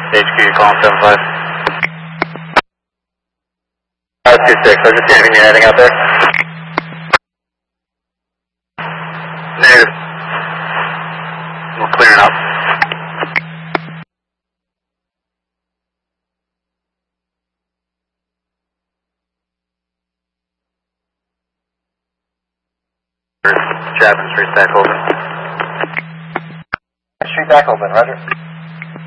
HQ, calling 75. 526, I was just seeing if you need anything out there. Negative. We're clearing up. Chapman Street back open. Street back open, roger.